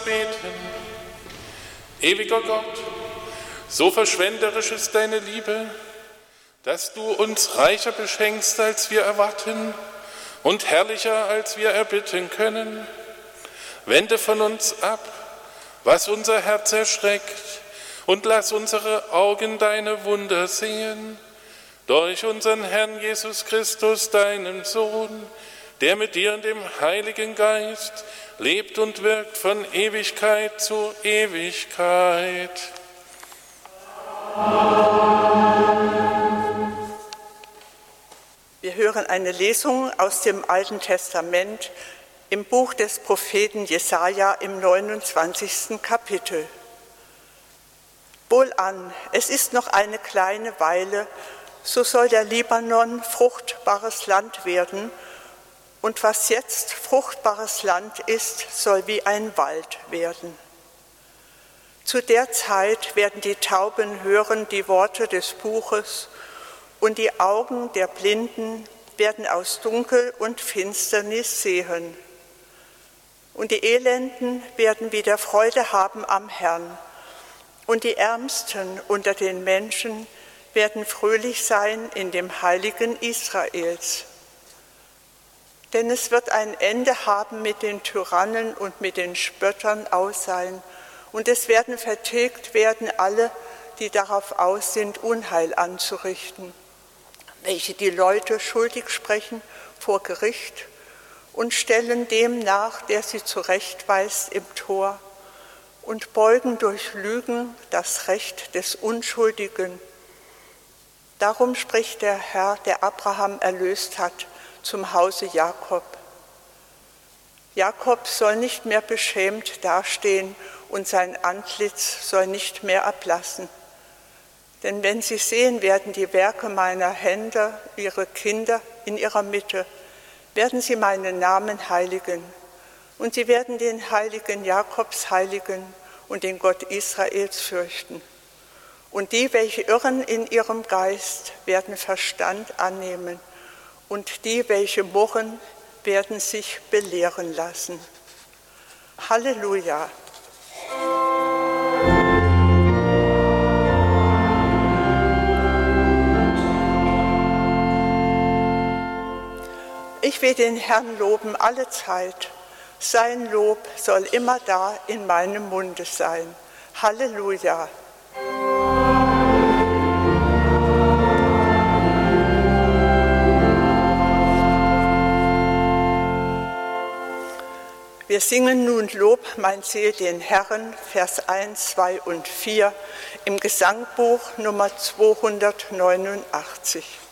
beten. Ewiger Gott, so verschwenderisch ist deine Liebe, dass du uns reicher beschenkst, als wir erwarten, und herrlicher, als wir erbitten können. Wende von uns ab, was unser Herz erschreckt, und lass unsere Augen deine Wunder sehen. Durch unseren Herrn Jesus Christus, deinen Sohn, der mit dir und dem Heiligen Geist lebt und wirkt von Ewigkeit zu Ewigkeit. Wir hören eine Lesung aus dem Alten Testament im Buch des Propheten Jesaja im 29. Kapitel. Wohlan, es ist noch eine kleine Weile, so soll der Libanon fruchtbares Land werden, und was jetzt fruchtbares Land ist, soll wie ein Wald werden. Zu der Zeit werden die Tauben hören die Worte des Buches, und die Augen der Blinden werden aus Dunkel und Finsternis sehen. Und die Elenden werden wieder Freude haben am Herrn, und die Ärmsten unter den Menschen werden fröhlich sein in dem Heiligen Israels. Denn es wird ein Ende haben mit den Tyrannen und mit den Spöttern aus sein, und es werden vertilgt werden alle, die darauf aus sind, Unheil anzurichten, welche die Leute schuldig sprechen vor Gericht und stellen dem nach, der sie zurechtweist im Tor, und beugen durch Lügen das Recht des Unschuldigen. Darum spricht der Herr, der Abraham erlöst hat, zum Hause Jakob. Jakob soll nicht mehr beschämt dastehen und sein Antlitz soll nicht mehr erblassen. Denn wenn sie sehen werden die Werke meiner Hände, ihre Kinder in ihrer Mitte, werden sie meinen Namen heiligen. Und sie werden den Heiligen Jakobs heiligen und den Gott Israels fürchten. Und die, welche irren in ihrem Geist, werden Verstand annehmen. Und die, welche murren, werden sich belehren lassen. Halleluja! Ich will den Herrn loben alle Zeit. Sein Lob soll immer da in meinem Munde sein. Halleluja! Wir singen nun Lob, mein Seel, den Herrn, Vers 1, 2 und 4 im Gesangbuch Nummer 289.